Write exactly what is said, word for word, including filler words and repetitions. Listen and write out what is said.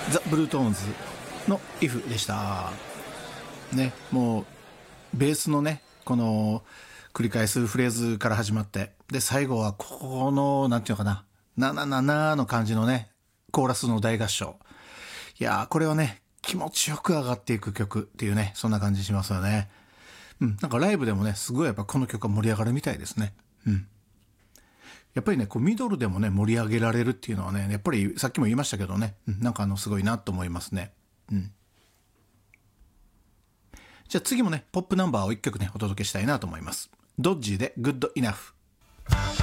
ザ・ブルートーンズの If でしたね。もうベースのねこの繰り返すフレーズから始まって、で最後はこのなんていうのかな、ななななの感じのねコーラスの大合唱。いやーこれはね気持ちよく上がっていく曲っていうね、そんな感じしますよね。うん、なんかライブでもねすごいやっぱこの曲は盛り上がるみたいですね。うん、やっぱりねこうミドルでもね盛り上げられるっていうのはね、やっぱりさっきも言いましたけどね、うん、なんかあのすごいなと思いますね。うん、じゃあ次もねポップナンバーをいっきょくねお届けしたいなと思います。ドッジーでグッドイナフ。